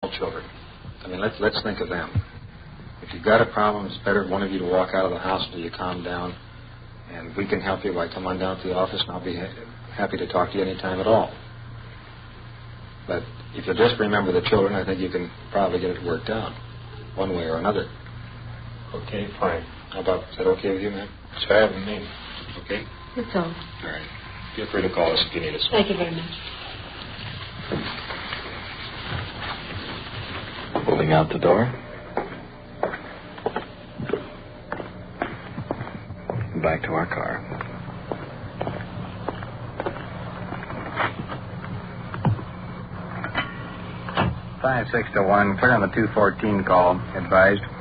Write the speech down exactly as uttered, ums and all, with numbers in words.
children. I mean, let's let's think of them. If you've got a problem, it's better one of you to walk out of the house until you calm down, and we can help you by come on down to the office, and I'll be ha- happy to talk to you anytime at all. But if you just remember the children, I think you can probably get it worked out one way or another. Okay, fine. How about, is that okay with you, ma'am? It's fine with me. Okay? It's all. All right. Feel free to call us if you need us. Thank you very much. Pulling out the door. Back to our car. five six to one, clear on the two fourteen call. Advised.